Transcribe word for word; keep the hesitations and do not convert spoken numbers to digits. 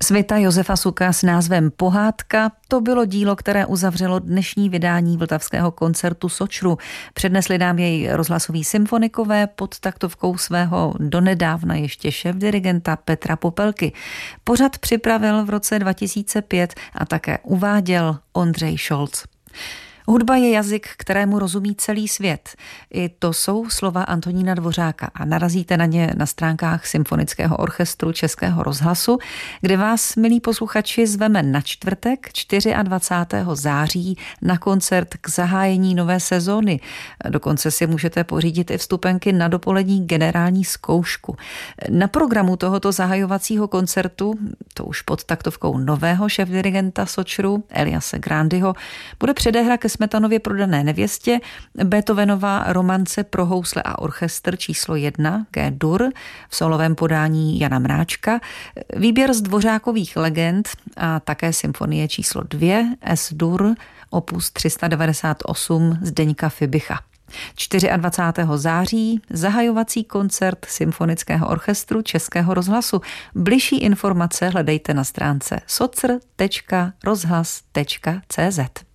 Svita Josefa Suka s názvem Pohádka, to bylo dílo, které uzavřelo dnešní vydání vltavského koncertu Sočru. Přednesli nám jej rozhlasoví symfonikové pod taktovkou svého donedávna ještě šéfdirigenta Petra Popelky. Pořad připravil v roce dva tisíce pět a také uváděl Ondřej Šolc. Hudba je jazyk, kterému rozumí celý svět. I to jsou slova Antonína Dvořáka a narazíte na ně na stránkách Symfonického orchestru Českého rozhlasu, kde vás, milí posluchači, zveme na čtvrtek dvacátého čtvrtého září na koncert k zahájení nové sezóny. Dokonce si můžete pořídit i vstupenky na dopolední generální zkoušku. Na programu tohoto zahajovacího koncertu, to už pod taktovkou nového šéfdirigenta Sočru, Eliase Grandyho, bude předehra ke Smetanově Prodané nevěstě, Beethovenova romance pro housle a orchestr číslo jedna, G-dur, v solovém podání Jana Mráčka, výběr z Dvořákových legend a také symfonie číslo dvě, S-dur, opus tři sta devadesát osm Zdeňka Fibicha. dvacátého čtvrtého září zahajovací koncert Symfonického orchestru Českého rozhlasu. Bližší informace hledejte na stránce socr tečka rozhlas tečka cé zet.